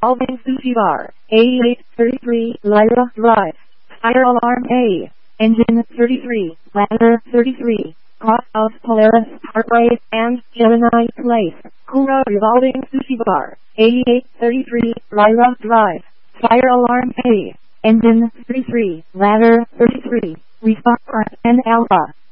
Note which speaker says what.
Speaker 1: Revolving Sushi Bar, A833, Lyra Drive, Fire Alarm A, Engine 33, Ladder 33, Cross of Polaris Parkway, and Gemini Place. Kura Revolving Sushi Bar, A833, Lyra Drive, Fire Alarm A, Engine 33, Ladder 33, Respawn and Alpha.